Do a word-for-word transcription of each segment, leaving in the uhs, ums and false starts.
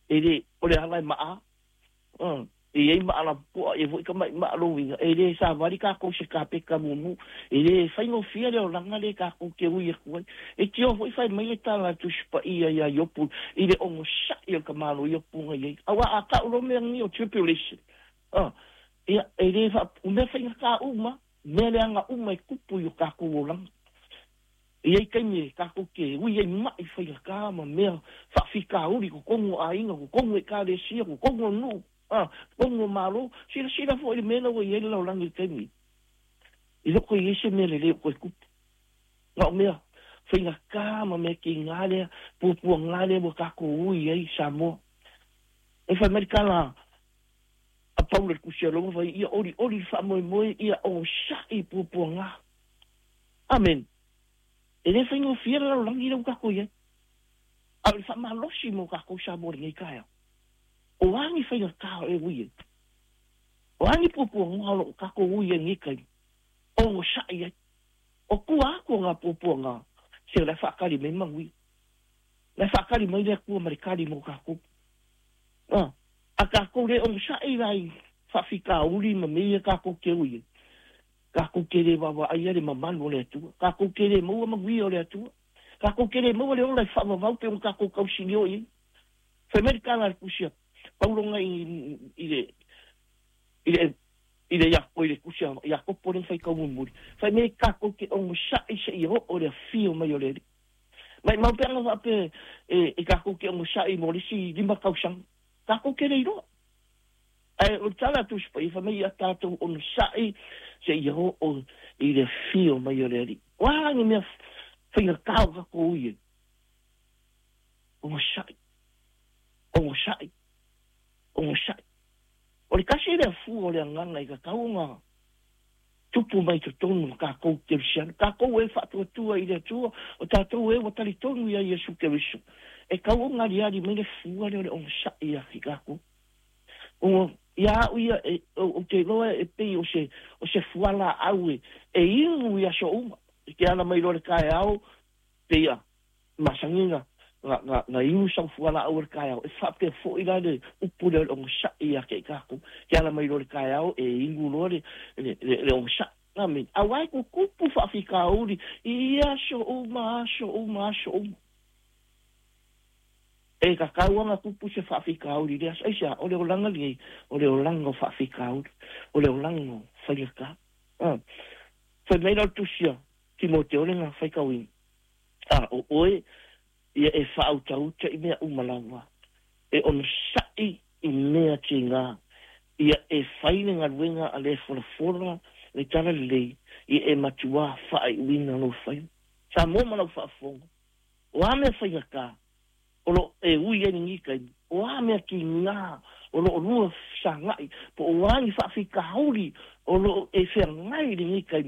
e le o le ala ma a mm e e ma ala po e voi ka mai ma lo winga e le sa vari ka ko se ka pe ka mu e le fai no fia le o langa le ka ko ke ui ko e ti o voi fai mai le tala tu spa ia ia yopu i le o sha ia ka malo yopu ngai awa a ka lo me ni o tripulation ah ia e le fa o me fai ka uma me le anga uma i kupu yo ka ko lang ia kai me ka ko ke ui e mai fai ka ma me fa fika uri ko kongo a inga ko kongo e ka le sia ko kongo no ah kongo malo sila sila fo le mena o ye lo lang kai me i lo ko ye se me le le ko kupu no me fai ka ma me ki ngale pu pu ngale mo ka ko ui ai samo e fa americana a Paula Kusialo vai ia ori ori fa moi moi ia o sai pu pu nga amen e le fai no fiera lo langi lo ka ko ye a fa ma lo si mo ka ko sa mo ngai ka o ani fai ka e ui o ani pu pu nga lo ka ko ui ngai ka o sai o ku a ko nga pu pu nga se la fa ka li me mangui la fa ka li mai le ku americani mo ka ko ah a ka ko le o sai vai fa fika uri ma me ka ko ke ui ka ko ke le wa ai le mama no le tu ka ko ke le mo ma wi o le tu ka ko ke le mo le o le fa va pe un ka ko ka sinio i fe americana ku sia paulo ngai i le i le i le ya ko le ku sia ya ko por en fai ka mo muri fa me ka ko ke o sai se i o le fio mai o le mai ma pe no va pe e ka ko ke o sai mo le si di ma ka usang ka ko ke le ro ai o tala tu spa i fa me ya ta tu on sai se i ho o i le fio mai o le wa ni me fa ya ka ko i o sai o sai o sai o le kasi le fu o le nganga i ka kaunga tupu mai tu tonu ka ko ke sian ka ko e fa tu tu i le tu o ta tu e o tali tonu ia Yesu ke wisu e kaunga ri ari me le fu o le o sai ia ki ka ko o ia ia o te loa e pe o se o se fuala au e e iu ia so uma ke ana mai lo le kai au pe ia masanginga nga nga nga iu sa fuala au le kai au e fa pe fo ila le upu le o sa ia ke ka ko ke ana mai lo le kai au e ingu lo le le le o sa amen awai ku kupu fa fika uri ia so uma so uma so uma e ka kaunga kupu se fa fika uri le ai sa o le olanga li o le olanga fa fika uri o le olanga fa ka ah fa me lo tusia Timoteo le nga fa ka wi ah o oe ia e fa au tau te me umalawa e on sai i mea tinga ia e faile nga wenga ale for for le tala le i e matua fa i winga no fai sa mo mana fa fo o ame fa ka o lo e ui e ni ka o ame ki nga o lo lu sa ngai po o ai fa fi ka hauri o lo e fer ngai ni ka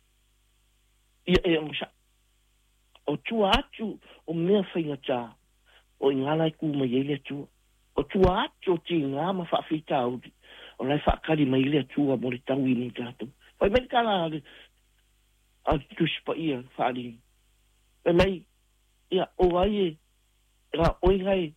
ia e on sa o tu atu o me fa ta o ngala ku me ile tu o tu atu ti nga ma fa fi ta o o la fa ka di me ile tu a mo ta wi ni ta tu o me ka la a tu spa ia fa di e mai ia o ai ra oi gai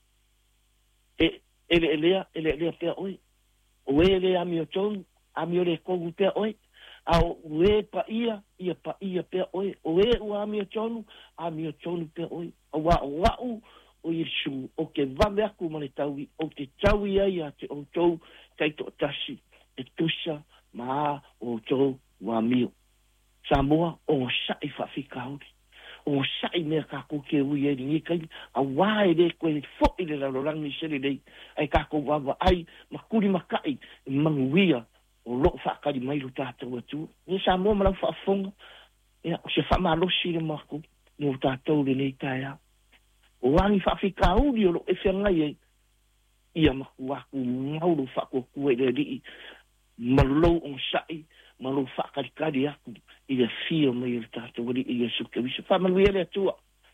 e ele ele ele ele pe oi o ele ami o ton ami o le ko pe oi au we pa ia ia pa ia pe oi o e o ami o ton ami o ton pe oi o wa wa o o Yesu o ke va me aku mo le taui o te taui ai a te o tou kai to tasi e tusa ma o tou wa mi Samoa o sai fa fikauri o sai me ka ko ke ui e ni kai a wai de ko fo i le lo lang ni sele dei ai ka ko wa ai makuri makai manguia o lo fa ka di mai lu ta to tu ni sa mo ma fa fong ya se fa ma lo si le marco no ta to le ni ta ya o ani fa fi ka u di lo e fe ngai ia ma wa ku ngau lu fa ko ku e di ma lo on sai ma lo fa ka ka di aku i le fio me il tato wali i Yesu ke wisa fa manuia le tua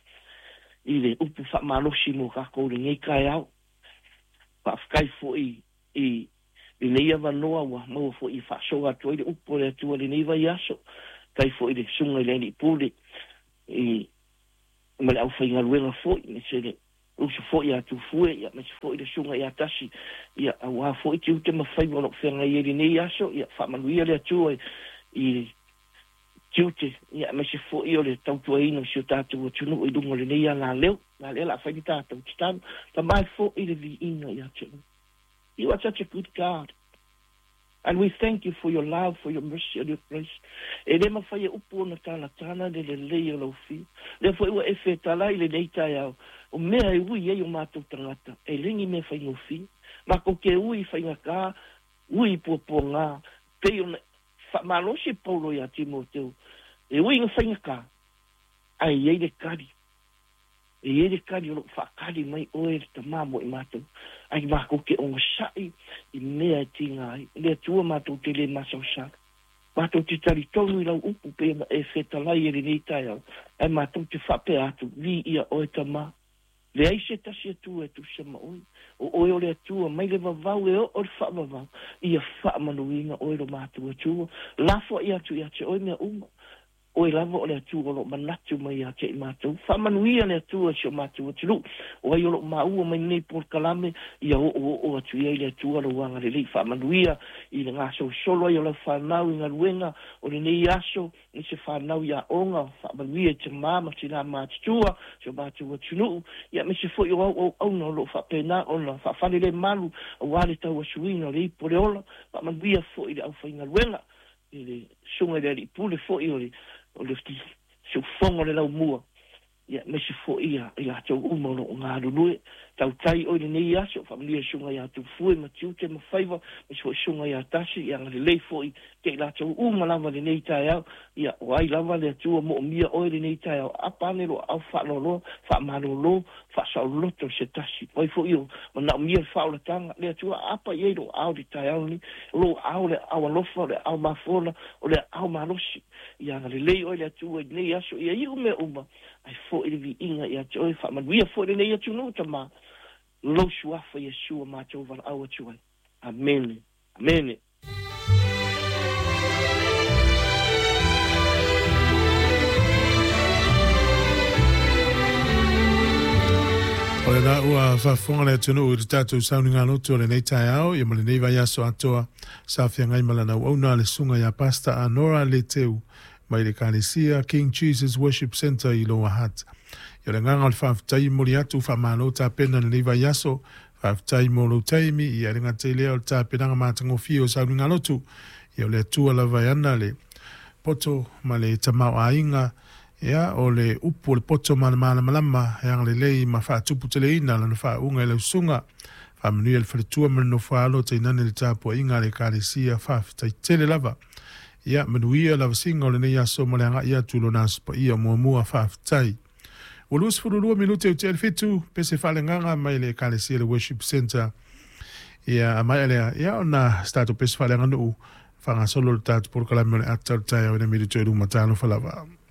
i le upu fa malosi mo ka ko le ngai kai au fa kai fo i i i le ia vanoa wa mo fo i fa so atu i le upu le tua le nei vai aso kai fo i le sunga le ni pule i ma le au fa inga luenga fo i se le o se fo ia tu fue ia me se fo ile sunga ia tasi ia wa fo i te ma fai wono fenga ia ni ia so ia fa manuia le tu i tiute ia me se fo i ole tau tu ina se tatu o tunu i dungo le ia la leo la le la fai ta tau stan ta mai fo i le vi ina ia tunu. You are such a good God. And we thank you for your love, for your mercy and your grace. E le mawhai e upo na tāna tāna le le lei o lau fi. Le fo iwa e whe talai le nei tai au. O mea e ui e o mātou tangata. E ringi me whai ngō fi. Ma ko ke ui whai ngā kā, ui po po ngā. Te o na, malosi paulo ya Timoteo. E ui ngā whai ngā kā. Ai e le kari. E e le kari o lo whakari mai oe le ta mamo i mātou. Ai mako ke o ngasai i mea e tinga ai. Lea tua mātou te le masau sa. Mātou te tari tonu i lau upu pe e whetalai e le nei tai au. Ai mātou te whape atu, vi ia oe ta mā. Le aise tasi atua e tu se maoi. O oe o le atua, mai le vavau e o o le whaavavau. Ia whaamanuinga oe lo mātou atua. Lafo i atu i ate oe mea uma. O e lava o le atua o lo manatu mai a te i mātou. Whamanuia le atua si o mātou atiru. O ai o lo maua mai nei por kalame i a o o o atu i le atua lo wanga le lei. Whamanuia i le ngaso solo ai o le whanau i ngā ruenga o le nei aso i se whanau i a onga. Whamanuia i te māma si nā mātua si o mātou atiru. Ia me se fo i o au au au na lo whapena o na whawhane le malu a wale tau asuina le ipo le ola. Whamanuia fo i le au whainga ruenga. I le sunga le ali pule fo i o le o le fti se fongo le lau mua ia me se fo ia ia tau uma no ngā rurue tau tai o le nei aso familia sunga ia tu fue ma tiu te ma faiva me se fo sunga ia tasi ia ngale lei fo i te la tau uma lava le nei tai au ia o ai lava le atua mo mia o le nei tai au apane lo au wha lolo wha malolo wha sau loto se tasi oi fo io ma na mia wha o le tanga le atua apa i eiro au di tai au ni lo au le au alofa le au mafona o le au malosi ia ngale lei o le atua nei aso ia iu me uma ai fo i vi inga ia te oi wha manuia fo i nei atu no tama lo suafa Yeshua mātou wala awa tuai. Amen. Amen. O le na ua whafonga le tunu uri tātou sauninga lotu o le nei tai au, ia male nei vai aso atoa sa whia ngai malana au na le sunga ia pasta a Nora le teu mai le Kalesia King Jesus Worship Center i Lower Hutt. Ia le nganga le whawhtai mori atu whamano tā pena le nei vai aso, whawhtai molo taimi, ia le ngate lea o tā penanga mātango fio sauninga lotu, ia le atua la vai ana le poto ma le tamau a inga, ia o le upu o le poto ma le mana malama, ia le lei ma whaatupu te le ina, lana whaunga i le usunga, whamanui le whaletua mano whaalo te inane le tāpua inga le Kalesia whawhtai tele lava, ia manuia lava singa o le nei aso ma le anga ia tulo nasupa ia mua mua whawhtai. O luas furulua minute o te alfitu, pese whalenganga mai le Kalesia le Worship Center. Ia mai alea, ia ona stato pese whalenganga nuu, whanga solo le tātu por kalame le atar tai au ina miritu e ruma tāno whalava.